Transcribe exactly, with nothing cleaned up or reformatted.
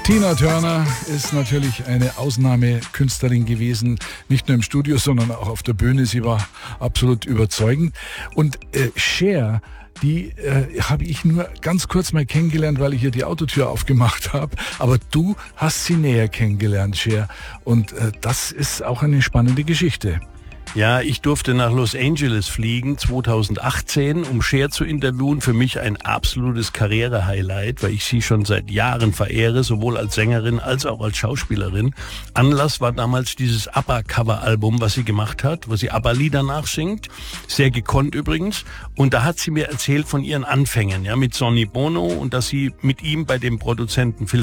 Tina Turner ist natürlich eine Ausnahmekünstlerin gewesen, nicht nur im Studio, sondern auch auf der Bühne. Sie war absolut überzeugend. Und äh, Cher, die äh, habe ich nur ganz kurz mal kennengelernt, weil ich ihr die Autotür aufgemacht habe. Aber du hast sie näher kennengelernt, Cher. Und äh, das ist auch eine spannende Geschichte. Ja, ich durfte nach Los Angeles fliegen, zweitausendachtzehn, um Cher zu interviewen. Für mich ein absolutes Karriere-Highlight, weil ich sie schon seit Jahren verehre, sowohl als Sängerin als auch als Schauspielerin. Anlass war damals dieses ABBA-Cover-Album, was sie gemacht hat, wo sie ABBA-Lieder nachsingt. Sehr gekonnt übrigens. Und da hat sie mir erzählt von ihren Anfängen, ja, mit Sonny Bono und dass sie mit ihm bei dem Produzenten Phil